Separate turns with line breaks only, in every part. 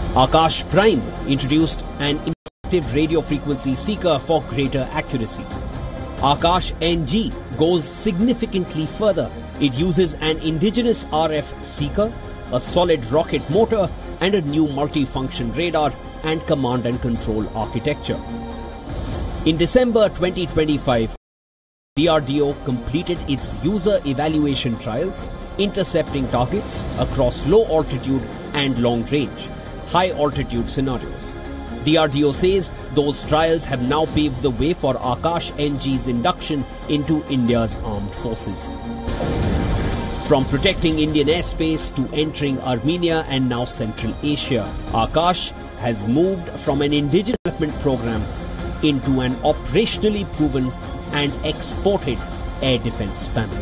Akash Prime introduced an interactive radio frequency seeker for greater accuracy. Akash NG goes significantly further. It uses an indigenous RF seeker, a solid rocket motor, and a new multi-function radar and command and control architecture. In December 2025, DRDO completed its user evaluation trials, intercepting targets across low altitude and long range, high altitude scenarios. DRDO says those trials have now paved the way for Akash NG's induction into India's armed forces. From protecting Indian airspace to entering Armenia and now Central Asia, Akash has moved from an indigenous development program into an operationally proven and exported air defense family.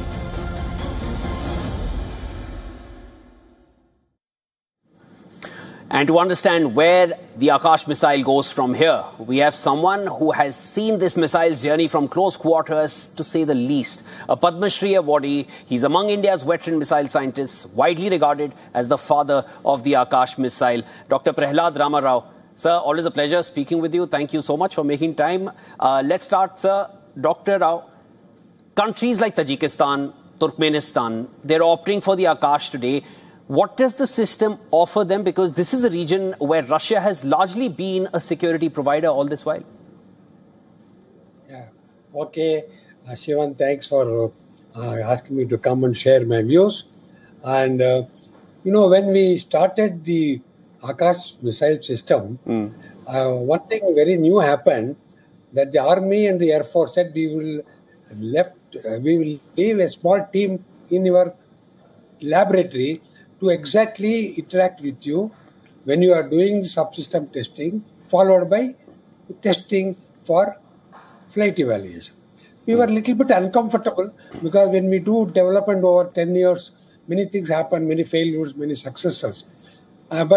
And to understand where the Akash missile goes from here, we have someone who has seen this missile's journey from close quarters, to say the least. A Padma Shri awardee, he's among India's veteran missile scientists, widely regarded as the father of the Akash missile. Dr. Prahlad Rama Rao. Sir, always a pleasure speaking with you. Thank you so much for making time. Let's start, sir. Dr. Rao, countries like Tajikistan, Turkmenistan, they're opting for the Akash today. What does the system offer them? Because this is a region where Russia has largely been a security provider all this while.
Yeah. Okay. Shivan, thanks for asking me to come and share my views. And, when we started the Akash missile system, one thing very new happened, that the Army and the Air Force said we will leave a small team in your laboratory to exactly interact with you when you are doing subsystem testing, followed by testing for flight evaluation. We were a little bit uncomfortable because when we do development over 10 years, many things happen, many failures, many successes. But